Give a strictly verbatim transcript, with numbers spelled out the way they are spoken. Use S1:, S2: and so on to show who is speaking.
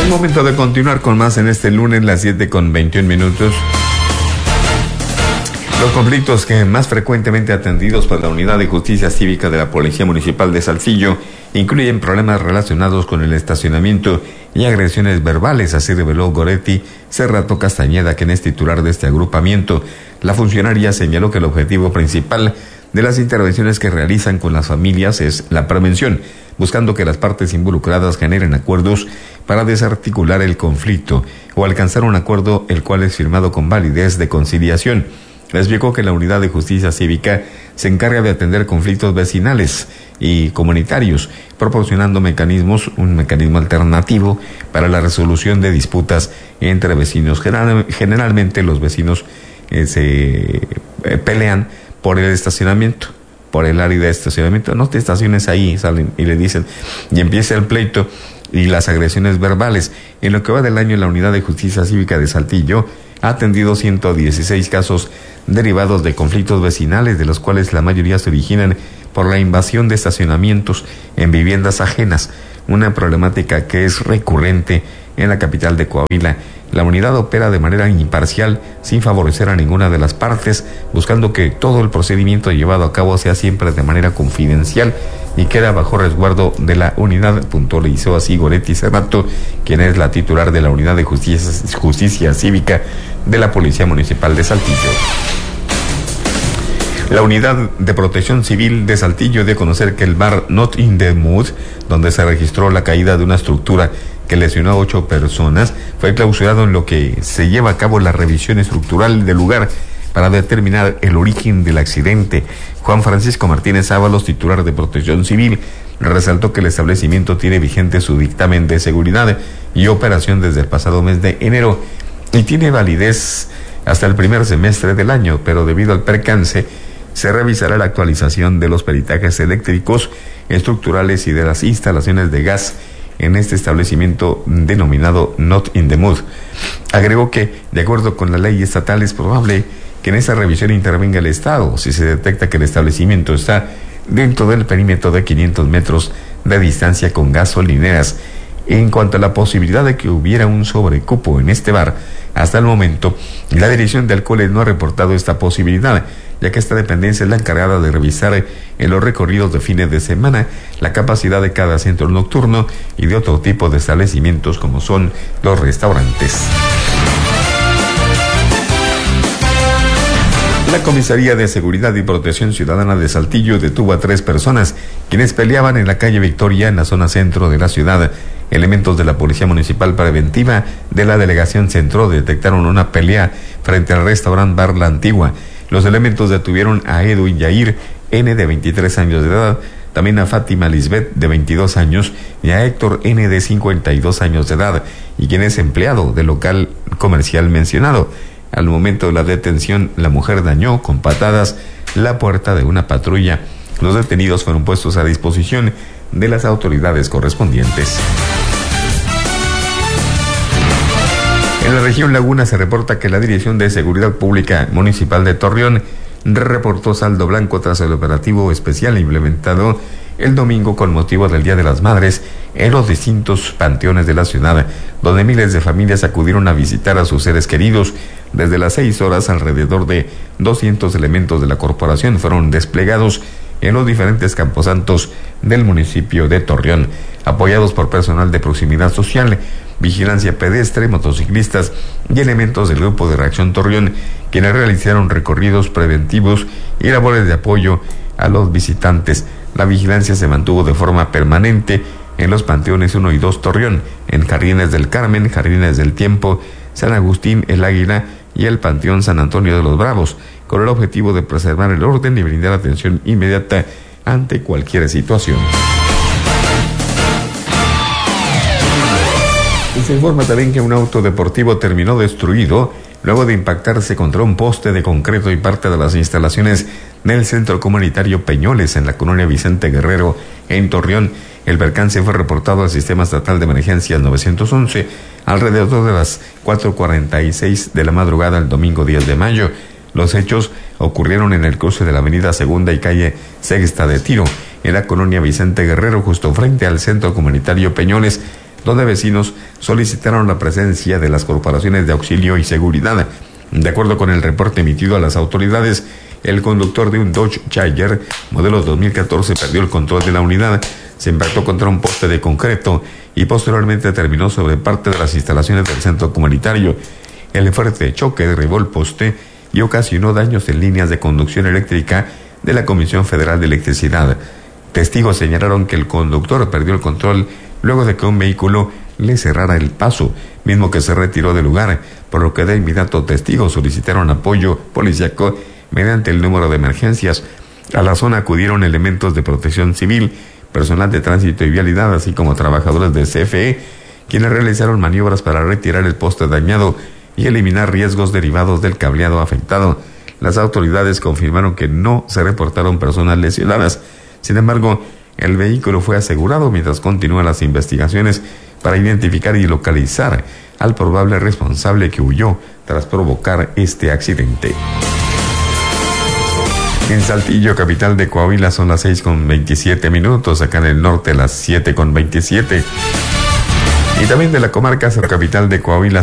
S1: Es momento de continuar con más en este lunes, las siete con veintiún minutos. Los conflictos que más frecuentemente atendidos por la Unidad de Justicia Cívica de la Policía Municipal de Saltillo incluyen problemas relacionados con el estacionamiento y agresiones verbales, así reveló Goretti Cerrato Castañeda, quien es titular de este agrupamiento. La funcionaria señaló que el objetivo principal de las intervenciones que realizan con las familias es la prevención, buscando que las partes involucradas generen acuerdos para desarticular el conflicto o alcanzar un acuerdo el cual es firmado con validez de conciliación. Explicó que la Unidad de Justicia Cívica se encarga de atender conflictos vecinales y comunitarios, proporcionando mecanismos, un mecanismo alternativo para la resolución de disputas entre vecinos. General, generalmente los vecinos eh, se eh, pelean por el estacionamiento, por el área de estacionamiento. No te estaciones ahí, salen y le dicen, y empieza el pleito y las agresiones verbales. En lo que va del año, la Unidad de Justicia Cívica de Saltillo ha atendido ciento dieciséis casos derivados de conflictos vecinales, de los cuales la mayoría se originan por la invasión de estacionamientos en viviendas ajenas, una problemática que es recurrente en la capital de Coahuila. La unidad opera de manera imparcial, sin favorecer a ninguna de las partes, buscando que todo el procedimiento llevado a cabo sea siempre de manera confidencial y queda bajo resguardo de la unidad, puntualizó así Goretti Cerrato, quien es la titular de la Unidad de Justicia, Justicia Cívica de la Policía Municipal de Saltillo. La Unidad de Protección Civil de Saltillo dio a conocer que el bar Not in the Mood, donde se registró la caída de una estructura que lesionó a ocho personas, fue clausurado, en lo que se lleva a cabo la revisión estructural del lugar para determinar el origen del accidente. Juan Francisco Martínez Ábalos, titular de Protección Civil, resaltó que el establecimiento tiene vigente su dictamen de seguridad y operación desde el pasado mes de enero y tiene validez hasta el primer semestre del año, pero debido al percance se revisará la actualización de los peritajes eléctricos, estructurales y de las instalaciones de gas en este establecimiento denominado Not in the Mood. Agregó que, de acuerdo con la ley estatal, es probable que en esa revisión intervenga el Estado si se detecta que el establecimiento está dentro del perímetro de quinientos metros de distancia con gasolineras. En cuanto a la posibilidad de que hubiera un sobrecupo en este bar, hasta el momento la Dirección de Alcoholes no ha reportado esta posibilidad, ya que esta dependencia es la encargada de revisar en los recorridos de fines de semana la capacidad de cada centro nocturno y de otro tipo de establecimientos como son los restaurantes. La Comisaría de Seguridad y Protección Ciudadana de Saltillo detuvo a tres personas quienes peleaban en la calle Victoria, en la zona centro de la ciudad. Elementos de la Policía Municipal Preventiva de la Delegación Centro detectaron una pelea frente al restaurante Bar La Antigua. Los elementos detuvieron a Edwin Yair N, de veintitrés años de edad, también a Fátima Lisbeth, de veintidós años, y a Héctor N, de cincuenta y dos años de edad, y quien es empleado del local comercial mencionado. Al momento de la detención, la mujer dañó con patadas la puerta de una patrulla. Los detenidos fueron puestos a disposición de las autoridades correspondientes. En la región Laguna se reporta que la Dirección de Seguridad Pública Municipal de Torreón reportó saldo blanco tras el operativo especial implementado el domingo con motivo del Día de las Madres en los distintos panteones de la ciudad, donde miles de familias acudieron a visitar a sus seres queridos. Desde las seis horas, alrededor de doscientos elementos de la corporación fueron desplegados en los diferentes camposantos del municipio de Torreón, apoyados por personal de proximidad social, vigilancia pedestre, motociclistas y elementos del Grupo de Reacción Torreón, quienes realizaron recorridos preventivos y labores de apoyo a los visitantes. La vigilancia se mantuvo de forma permanente en los panteones uno y dos Torreón, en Jardines del Carmen, Jardines del Tiempo, San Agustín, El Águila y el Panteón San Antonio de los Bravos, con el objetivo de preservar el orden y brindar atención inmediata ante cualquier situación. Y se informa también que un auto deportivo terminó destruido luego de impactarse contra un poste de concreto y parte de las instalaciones del Centro Comunitario Peñoles en la colonia Vicente Guerrero en Torreón. El percance fue reportado al Sistema Estatal de Emergencias nueve once alrededor de las cuatro cuarenta y seis de la madrugada del domingo diez de mayo. Los hechos ocurrieron en el cruce de la avenida Segunda y calle Sexta de Tiro, en la colonia Vicente Guerrero, justo frente al Centro Comunitario Peñoles. donde vecinos solicitaron la presencia de las corporaciones de auxilio y seguridad. De acuerdo con el reporte emitido a las autoridades, el conductor de un Dodge Charger modelo dos mil catorce perdió el control de la unidad, se impactó contra un poste de concreto y posteriormente terminó sobre parte de las instalaciones del centro comunitario. El fuerte choque derribó el poste y ocasionó daños en líneas de conducción eléctrica de la Comisión Federal de Electricidad. Testigos señalaron que el conductor perdió el control luego de que un vehículo le cerrara el paso, mismo que se retiró del lugar, por lo que de inmediato testigos solicitaron apoyo policíaco mediante el número de emergencias. A la zona acudieron elementos de protección civil, personal de tránsito y vialidad, así como trabajadores de C F E, quienes realizaron maniobras para retirar el poste dañado y eliminar riesgos derivados del cableado afectado. Las autoridades confirmaron que no se reportaron personas lesionadas. Sin embargo, el vehículo fue asegurado mientras continúan las investigaciones para identificar y localizar al probable responsable que huyó tras provocar este accidente. En Saltillo, capital de Coahuila, son las seis con veintisiete minutos, acá en el norte las siete con veintisiete. Y también de la comarca capital de Coahuila